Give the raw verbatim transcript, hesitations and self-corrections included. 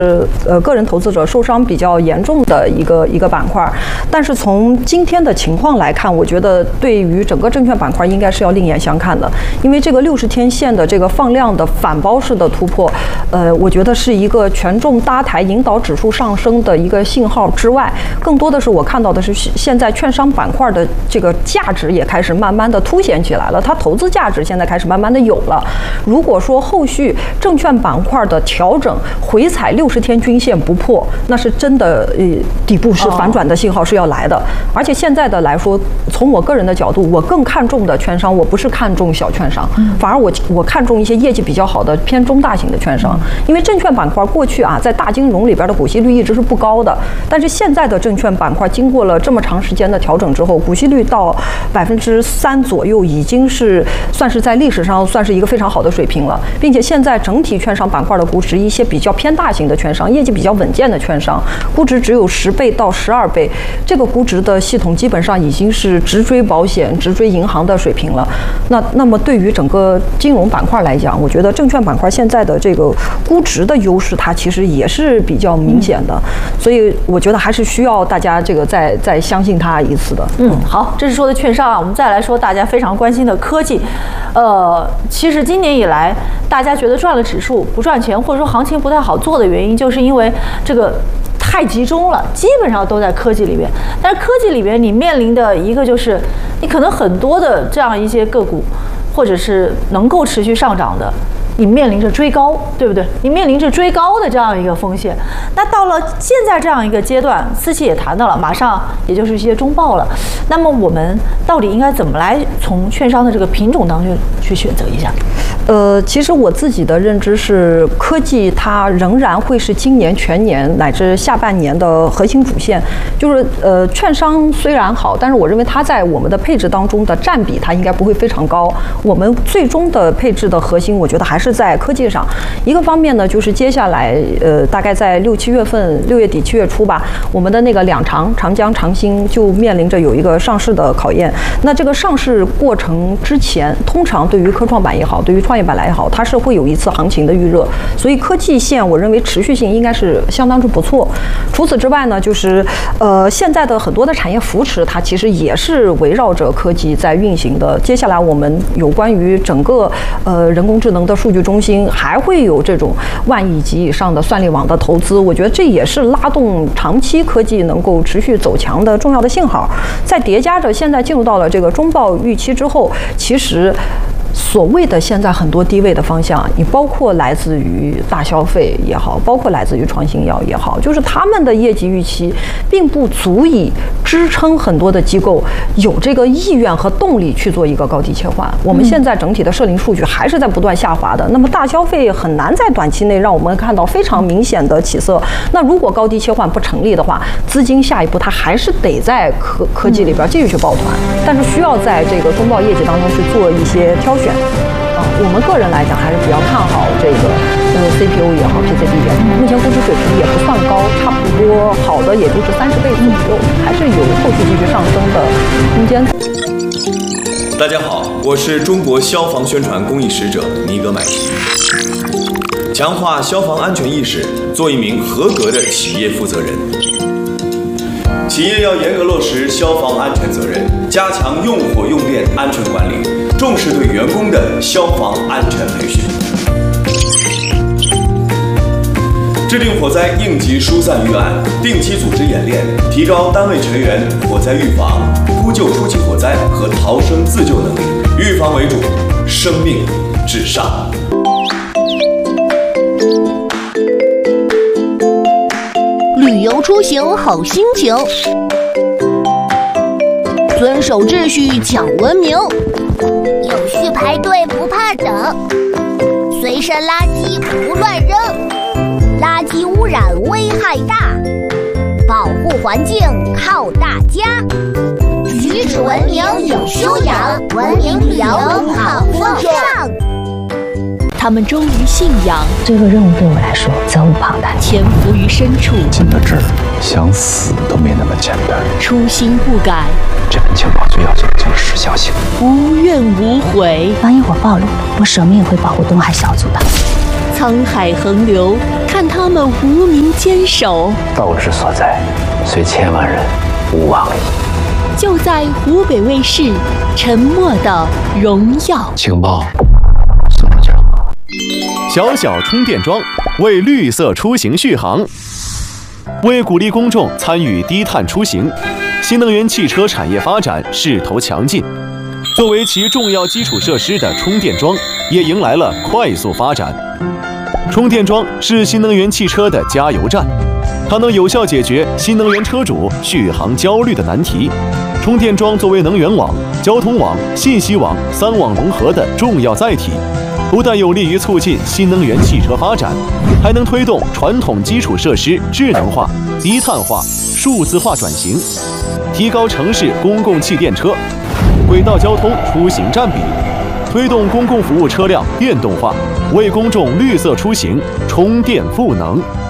呃个人投资者受伤比较严重的一个一个板块。但是从今天的情况来看，我觉得对于整个证券板块应该是要另眼相看的，因为这个六十天线的这个放量的反包式的突破，呃，我觉得是一个权重搭台引导指数上升的一个信号之外，更多的是我看到的是现在券商板块的这个价值也开始慢慢的凸显起来了，它投资价值现在开始慢慢的有了。如果说后续证券板块的调整回踩六十天均线不破，那是真的呃底部是反转的信号是要来的。而且现在的来说，从我个人的角度，我更看重的券商，我不是看重小券商，反而我我看重一些业绩比较好的偏中大型的券商，因为证券板块过去啊在大金融里边的股息率一直是不高的，但是现在的证券板块经过了这么长时间的调整之后，股息率到百分之三左右，已经是算是在历史上算是一个非常好的水平了，并且现在整体券商板块的估值，一些比较偏大型的券商，业绩比较稳健的券商，估值只有十倍到十二倍，这个估值的系统基本上已经是直追保险、直追银行的水平了。那那么对于整个金融板块来讲，我觉得证券板块现在的这个估值的优势，它其实也是比较明显的，所以我觉得还是需要大家这个再再相信它一次的。 嗯，好，这是说的券商啊，我们再来说大家非常关心的科技。呃，其实今年以来，大家觉得赚了指数不赚钱，或者说行情不太好做的原因，就是因为这个太集中了，基本上都在科技里边。但是科技里边，你面临的一个就是，你可能很多的这样一些个股，或者是能够持续上涨的，你面临着追高，对不对？你面临着追高的这样一个风险。那到了现在这样一个阶段，思琪也谈到了，马上也就是一些中报了。那么我们到底应该怎么来从券商的这个品种当中去选择一下？ 呃，其实我自己的认知是，科技它仍然会是今年全年乃至下半年的核心主线。就是呃，券商虽然好，但是我认为它在我们的配置当中的占比，它应该不会非常高。我们最终的配置的核心，我觉得还是在科技上。一个方面呢，就是接下来呃，大概在六七月份、六月底七月初吧，我们的那个两长长江、长兴就面临着有一个上市的考验。那这个上市过程之前，通常对于科创板也好，对于创业板来也好，它是会有一次行情的预热，所以科技线我认为持续性应该是相当之不错。除此之外呢，就是呃现在的很多的产业扶持，它其实也是围绕着科技在运行的。接下来我们有关于整个呃人工智能的数据中心，还会有这种万亿级以上的算力网的投资，我觉得这也是拉动长期科技能够持续走强的重要的信号。再叠加着现在进入到了这个中报预期之后，其实所谓的现在很多低位的方向，你包括来自于大消费也好，包括来自于创新药也好，就是他们的业绩预期并不足以支撑很多的机构有这个意愿和动力去做一个高低切换。我们现在整体的社零数据还是在不断下滑的，那么大消费很难在短期内让我们看到非常明显的起色。那如果高低切换不成立的话，资金下一步它还是得在科科技里边继续去抱团，但是需要在这个中报业绩当中去做一些挑选。啊，我们个人来讲还是比较看好这个呃 C P O 也好 ，P C B 也好，目前估值水平也不算高，差不多好的也就是三十倍左右，还是有后续继续上升的空间。 大家好，我是中国消防宣传公益使者尼格买提。强化消防安全意识，做一名合格的企业负责人。企业要严格落实消防安全责任，加强用火用电安全管理，重视对员工的消防安全培训，制定火灾应急疏散预案，定期组织演练，提高单位成员火灾预防、扑救初期火灾和逃生自救能力，预防为主，生命至上。 旅游出行好心情，遵守秩序讲文明， 有序排队不怕等，随身垃圾不乱扔，垃圾污染危害大，保护环境靠大家，举止文明有修养，文明旅游好风尚。 他们忠于信仰， 这个任务对我来说责无旁贷， 潜伏于深处， 进了这儿，想死都没那么简单。 初心不改， 这份情报最要紧的就是时效性， 无怨无悔。 万一我暴露了，我舍命也会保护东海小组的。 沧海横流，看他们无名坚守。 道之所在，虽千万人，吾往矣。 就在湖北卫视《沉默的荣耀》。 情报送出去了。 小小充电桩为绿色出行续航。为鼓励公众参与低碳出行，新能源汽车产业发展势头强劲。作为其重要基础设施的充电桩，也迎来了快速发展。充电桩是新能源汽车的加油站，它能有效解决新能源车主续航焦虑的难题。充电桩作为能源网、交通网、信息网三网融合的重要载体，不但有利于促进新能源汽车发展，还能推动传统基础设施智能化、低碳化、数字化转型，提高城市公共汽电车、轨道交通出行占比，推动公共服务车辆电动化，为公众绿色出行充电赋能。